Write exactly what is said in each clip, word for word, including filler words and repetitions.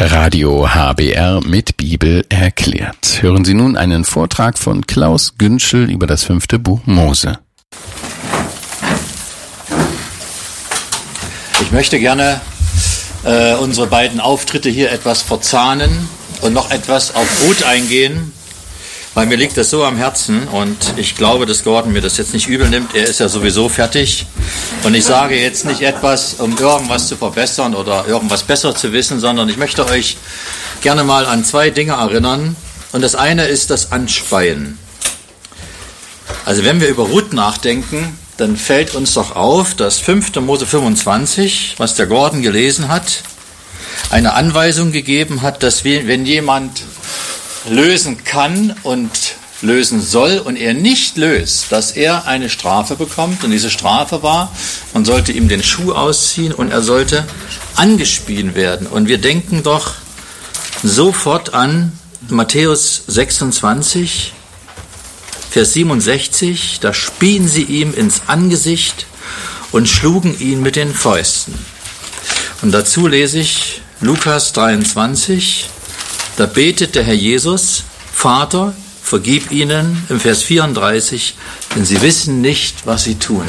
Radio H B R mit Bibel erklärt. Hören Sie nun einen Vortrag von Klaus Günschel über das fünfte Buch Mose. Ich möchte gerne äh, unsere beiden Auftritte hier etwas verzahnen und noch etwas auf Ruth eingehen, weil mir liegt das so am Herzen und ich glaube, dass Gordon mir das jetzt nicht übel nimmt. Er ist ja sowieso fertig und ich sage jetzt nicht etwas, um irgendwas zu verbessern oder irgendwas besser zu wissen, sondern ich möchte euch gerne mal an zwei Dinge erinnern und das eine ist das Anspeien. Also wenn wir über Ruth nachdenken, dann fällt uns doch auf, dass fünfte Mose fünfundzwanzig, was der Gordon gelesen hat, eine Anweisung gegeben hat, dass wir, wenn jemand lösen kann und lösen soll und er nicht löst, dass er eine Strafe bekommt. Und diese Strafe war, man sollte ihm den Schuh ausziehen und er sollte angespien werden. Und wir denken doch sofort an Matthäus sechsundzwanzig, Vers siebenundsechzig, da spien sie ihm ins Angesicht und schlugen ihn mit den Fäusten. Und dazu lese ich Lukas dreiundzwanzig, da betet der Herr Jesus, Vater, vergib ihnen, im Vers vierunddreißig, denn sie wissen nicht, was sie tun.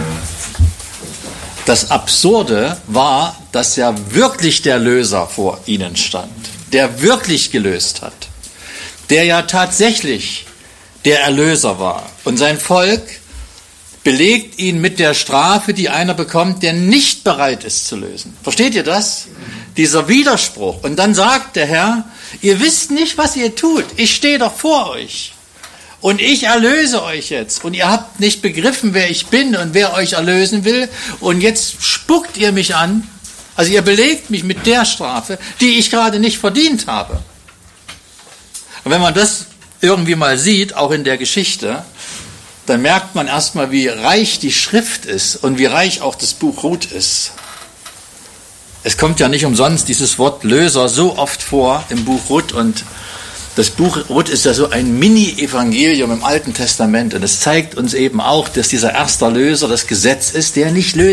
Das Absurde war, dass ja wirklich der Löser vor ihnen stand, der wirklich gelöst hat, der ja tatsächlich der Erlöser war. Und sein Volk belegt ihn mit der Strafe, die einer bekommt, der nicht bereit ist zu lösen. Versteht ihr das? Dieser Widerspruch. Und dann sagt der Herr, ihr wisst nicht, was ihr tut. Ich stehe doch vor euch. Und ich erlöse euch jetzt. Und ihr habt nicht begriffen, wer ich bin und wer euch erlösen will. Und jetzt spuckt ihr mich an. Also ihr belegt mich mit der Strafe, die ich gerade nicht verdient habe. Und wenn man das irgendwie mal sieht, auch in der Geschichte, dann merkt man erstmal, wie reich die Schrift ist und wie reich auch das Buch Ruth ist. Es kommt ja nicht umsonst dieses Wort Löser so oft vor im Buch Ruth und das Buch Ruth ist ja so ein Mini-Evangelium im Alten Testament und es zeigt uns eben auch, dass dieser erste Löser das Gesetz ist, der nicht löst.